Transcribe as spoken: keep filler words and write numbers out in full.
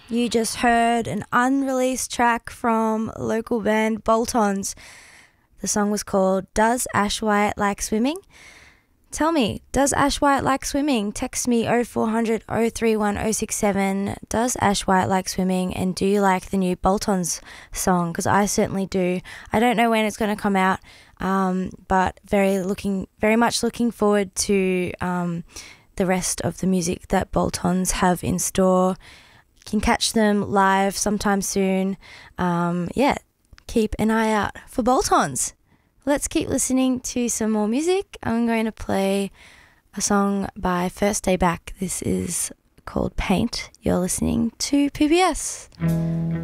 You just heard an unreleased track from local band Bolt-Ons. The song was called Does Ash Wyatt Like Swimming? Tell me, does Ash Wyatt like swimming? Text me oh four hundred oh three one oh six seven. Does Ash Wyatt like swimming? And do you like the new Bolt-Ons song? Because I certainly do. I don't know when it's going to come out, um, but very looking, very much looking forward to um, the rest of the music that Bolt-Ons have in store. You can catch them live sometime soon. Um, yeah, keep an eye out for Bolt-Ons. Let's keep listening to some more music. I'm going to play a song by First Day Back. This is called Paint. You're listening to P B S.